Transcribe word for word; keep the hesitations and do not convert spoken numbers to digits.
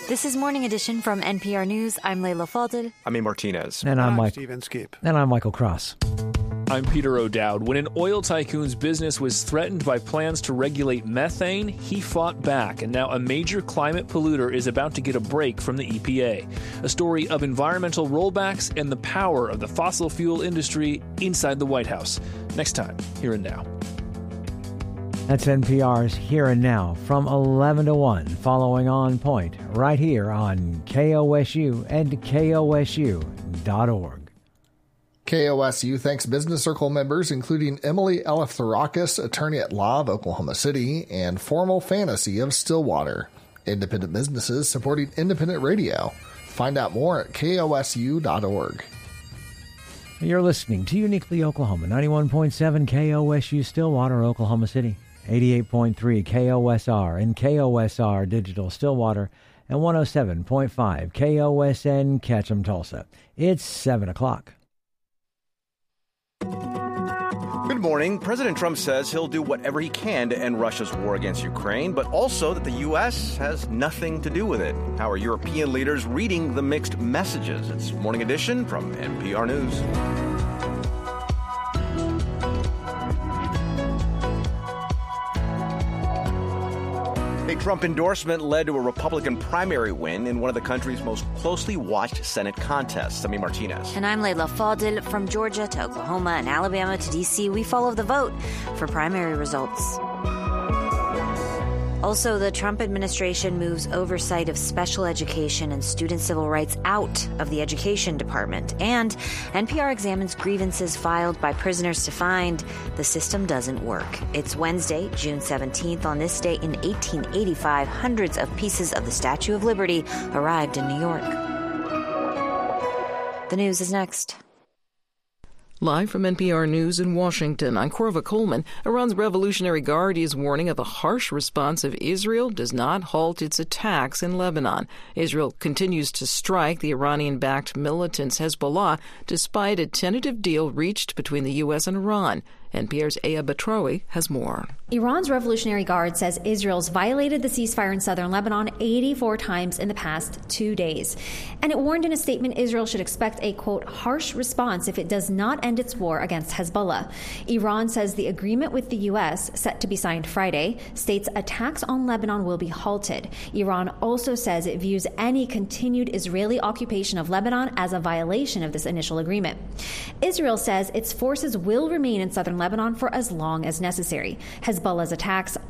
This is Morning Edition from N P R News. I'm Leila Fadel. I'm A. Martinez. And I'm, I'm Mike. Stephen Skip. And I'm Michael Cross. I'm Peter O'Dowd. When an oil tycoon's business was threatened by plans to regulate methane, he fought back, and now a major climate polluter is about to get a break from the E P A. A story of environmental rollbacks and the power of the fossil fuel industry inside the White House. Next time, Here and Now. That's N P R's Here and Now from eleven to one, following On Point, right here on K O S U and K O S U dot org. K O S U thanks Business Circle members, including Emily Eleftherakis, attorney at law of Oklahoma City, and Formal Fantasy of Stillwater. Independent businesses supporting independent radio. Find out more at K O S U dot org. You're listening to Uniquely Oklahoma, ninety-one point seven K O S U Stillwater, Oklahoma City, eighty-eight point three K O S R and K O S R Digital Stillwater, and one oh seven point five K O S N Ketchum Tulsa. It's seven o'clock. Good morning. President Trump says he'll do whatever he can to end Russia's war against Ukraine, but also that the U S has nothing to do with it. How are European leaders reading the mixed messages? It's Morning Edition from N P R News. A Trump endorsement led to a Republican primary win in one of the country's most closely watched Senate contests. I'm A. Martinez. And I'm Leila Fadel. From Georgia to Oklahoma and Alabama to D C, we follow the vote for primary results. Also, the Trump administration moves oversight of special education and student civil rights out of the Education Department. And N P R examines grievances filed by prisoners to find the system doesn't work. It's Wednesday, June seventeenth. On this day in eighteen eighty-five, hundreds of pieces of the Statue of Liberty arrived in New York. The news is next. Live from N P R News in Washington, I'm Corva Coleman. Iran's Revolutionary Guard is warning of a harsh response if Israel does not halt its attacks in Lebanon. Israel continues to strike the Iranian-backed militants Hezbollah despite a tentative deal reached between the U S and Iran. N P R's Aya Batrawi has more. Iran's Revolutionary Guard says Israel's violated the ceasefire in southern Lebanon eighty-four times in the past two days. And it warned in a statement Israel should expect a, quote, harsh response if it does not end its war against Hezbollah. Iran says the agreement with the U S, set to be signed Friday, states attacks on Lebanon will be halted. Iran also says it views any continued Israeli occupation of Lebanon as a violation of this initial agreement. Israel says its forces will remain in southern Lebanon for as long as necessary. Hezbollah's attacks